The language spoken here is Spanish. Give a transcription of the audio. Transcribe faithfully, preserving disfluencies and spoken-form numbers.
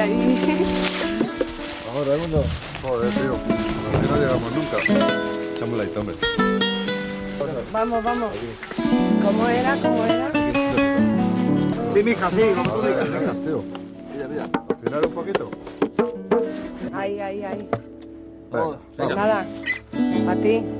ahí. Vamos, Raimundo. Joder, tío. Así no llegamos nunca. Echamos un laito, hombre. Vamos, vamos. ¿Cómo era? ¿Cómo era? Sí, mija, sí. Vamos a ver, tío. Mira, mira. Afinar un poquito. Ahí, ahí, ahí. Venga, Pues nada, a ti.